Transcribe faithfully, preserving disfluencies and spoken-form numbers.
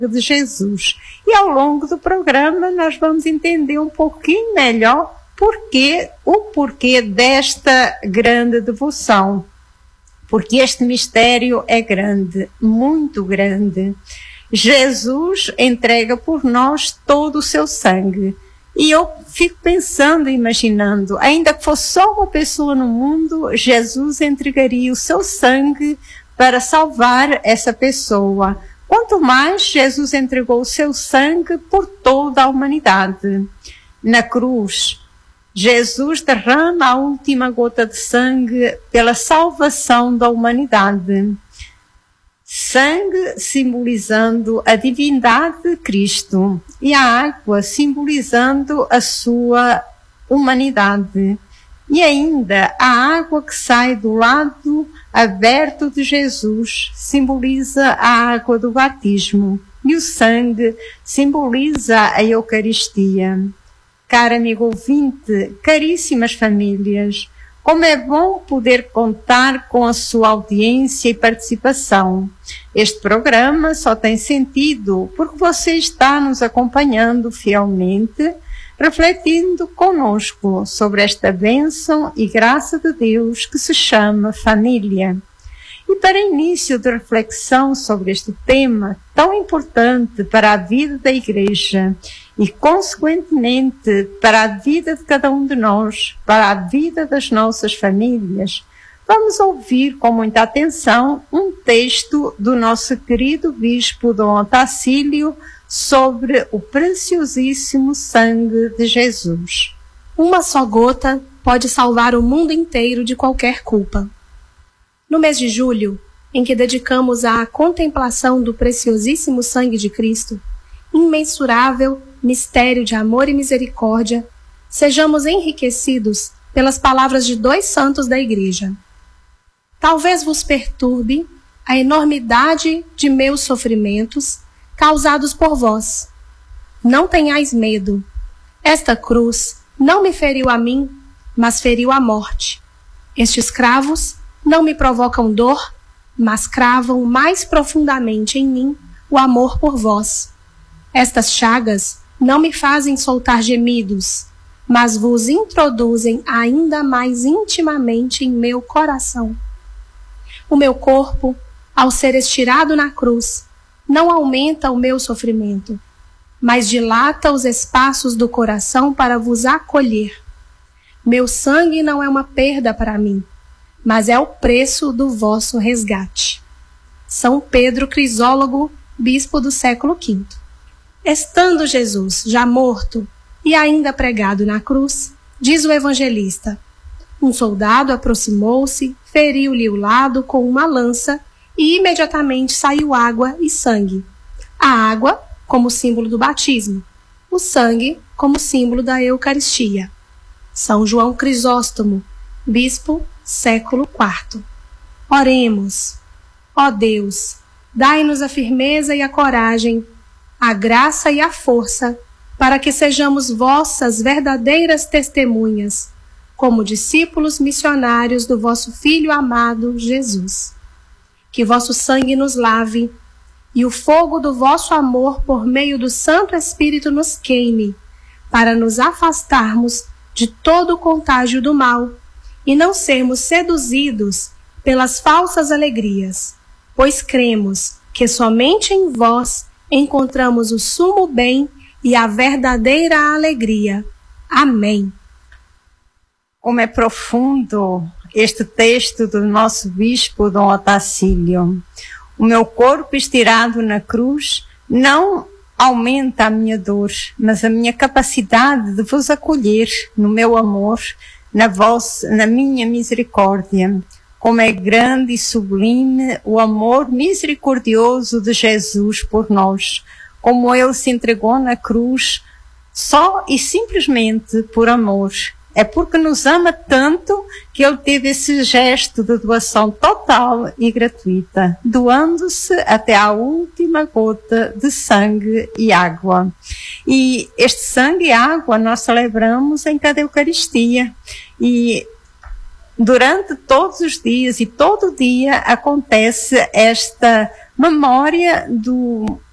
de Jesus. E ao longo do programa nós vamos entender um pouquinho melhor porquê, o porquê desta grande devoção. Porque este mistério é grande, muito grande. Jesus entrega por nós todo o seu sangue. E eu fico pensando, imaginando, ainda que fosse só uma pessoa no mundo, Jesus entregaria o seu sangue para salvar essa pessoa. Quanto mais Jesus entregou o seu sangue por toda a humanidade. Na cruz, Jesus derrama a última gota de sangue pela salvação da humanidade. Sangue simbolizando a divindade de Cristo e a água simbolizando a sua humanidade. E ainda a água que sai do lado aberto de Jesus simboliza a água do batismo e o sangue simboliza a Eucaristia. Caro amigo ouvinte, caríssimas famílias, como é bom poder contar com a sua audiência e participação. Este programa só tem sentido porque você está nos acompanhando fielmente, refletindo conosco sobre esta bênção e graça de Deus que se chama família. E para início de reflexão sobre este tema tão importante para a vida da Igreja e, consequentemente, para a vida de cada um de nós, para a vida das nossas famílias, vamos ouvir com muita atenção um texto do nosso querido Bispo Dom Otacílio sobre o preciosíssimo sangue de Jesus. Uma só gota pode salvar o mundo inteiro de qualquer culpa. No mês de julho, em que dedicamos à contemplação do preciosíssimo sangue de Cristo, imensurável mistério de amor e misericórdia, sejamos enriquecidos pelas palavras de dois santos da Igreja. Talvez vos perturbe a enormidade de meus sofrimentos causados por vós. Não tenhais medo. Esta cruz não me feriu a mim, mas feriu a morte. Estes cravos não me provocam dor, mas cravam mais profundamente em mim o amor por vós. Estas chagas não me fazem soltar gemidos, mas vos introduzem ainda mais intimamente em meu coração. O meu corpo, ao ser estirado na cruz, não aumenta o meu sofrimento, mas dilata os espaços do coração para vos acolher. Meu sangue não é uma perda para mim, mas é o preço do vosso resgate. São Pedro Crisólogo, bispo do século quinto. Estando Jesus já morto e ainda pregado na cruz, diz o evangelista, um soldado aproximou-se, feriu-lhe o lado com uma lança e imediatamente saiu água e sangue. A água como símbolo do batismo, o sangue como símbolo da Eucaristia. São João Crisóstomo, bispo, século quarto. Oremos. Ó Deus, dai-nos a firmeza e a coragem, a graça e a força, para que sejamos vossas verdadeiras testemunhas, como discípulos missionários do vosso Filho amado, Jesus. Que vosso sangue nos lave, e o fogo do vosso amor por meio do Santo Espírito nos queime, para nos afastarmos de todo o contágio do mal, e não sermos seduzidos pelas falsas alegrias, pois cremos que somente em vós encontramos o sumo bem e a verdadeira alegria. Amém. Como é profundo este texto do nosso bispo Dom Otacílio. O meu corpo estirado na cruz não aumenta a minha dor, mas a minha capacidade de vos acolher no meu amor, na vossa, na minha misericórdia. Como é grande e sublime o amor misericordioso de Jesus por nós, como Ele se entregou na cruz só e simplesmente por amor. É porque nos ama tanto que Ele teve esse gesto de doação total e gratuita, doando-se até à última gota de sangue e água. E este sangue e água nós celebramos em cada Eucaristia. E durante todos os dias e todo dia acontece esta memória do